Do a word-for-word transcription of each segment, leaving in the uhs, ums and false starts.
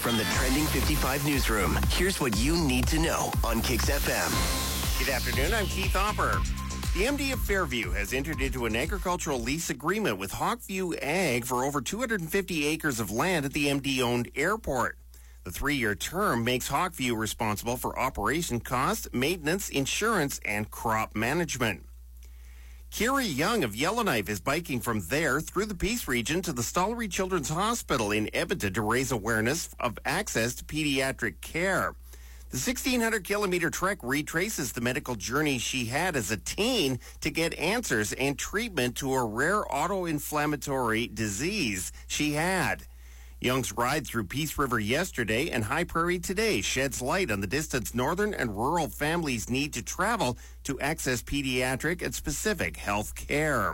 From the Trending fifty-five newsroom, here's what you need to know on Kix F M. Good afternoon, I'm Keith Hopper. The M D of Fairview has entered into an agricultural lease agreement with Hawkview Ag for over two hundred fifty acres of land at the M D-owned airport. The three-year term makes Hawkview responsible for operation costs, maintenance, insurance, and crop management. Carrie Young of Yellowknife is biking from there through the Peace region to the Stollery Children's Hospital in Edmonton to raise awareness of access to pediatric care. The sixteen hundred kilometer trek retraces the medical journey she had as a teen to get answers and treatment to a rare autoinflammatory disease she had. Young's ride through Peace River yesterday and High Prairie today sheds light on the distance northern and rural families need to travel to access pediatric and specific health care.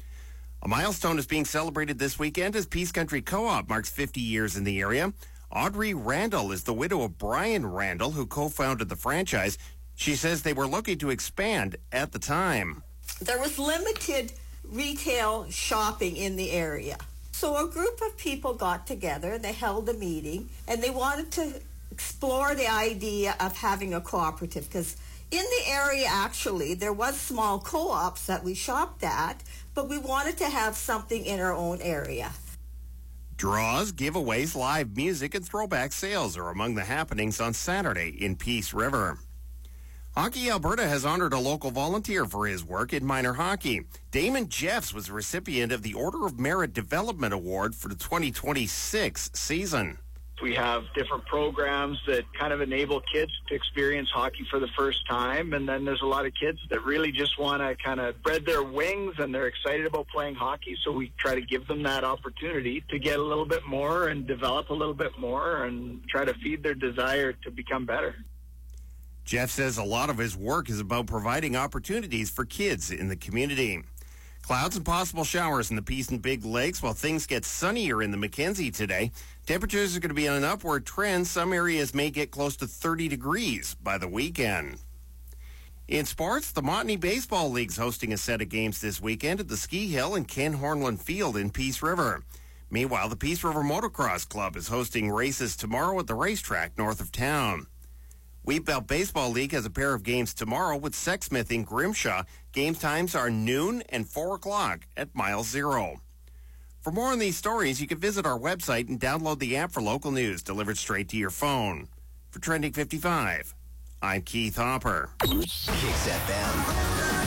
A milestone is being celebrated this weekend as Peace Country Co-op marks fifty years in the area. Audrey Randall is the widow of Brian Randall, who co-founded the franchise. She says they were looking to expand at the time. There was limited retail shopping in the area. So a group of people got together, they held a meeting, and they wanted to explore the idea of having a cooperative, because in the area, actually, there was small co-ops that we shopped at, but we wanted to have something in our own area. Draws, giveaways, live music, and throwback sales are among the happenings on Saturday in Peace River. Hockey Alberta has honored a local volunteer for his work in minor hockey. Damon Jeffs was a recipient of the Order of Merit Development Award for the twenty twenty-six season. We have different programs that kind of enable kids to experience hockey for the first time, and then there's a lot of kids that really just want to kind of spread their wings and they're excited about playing hockey, so we try to give them that opportunity to get a little bit more and develop a little bit more and try to feed their desire to become better. Jeff says a lot of his work is about providing opportunities for kids in the community. Clouds and possible showers in the Peace and Big Lakes while things get sunnier in the Mackenzie today. Temperatures are going to be on an upward trend. Some areas may get close to thirty degrees by the weekend. In sports, the Montney Baseball League's hosting a set of games this weekend at the Ski Hill and Ken Hornland Field in Peace River. Meanwhile, the Peace River Motocross Club is hosting races tomorrow at the racetrack north of town. Wheatbelt Baseball League has a pair of games tomorrow with Sexsmith in Grimshaw. Game times are noon and four o'clock at Mile Zero. For more on these stories, you can visit our website and download the app for local news delivered straight to your phone. For Trending fifty-five, I'm Keith Hopper. Kix F M.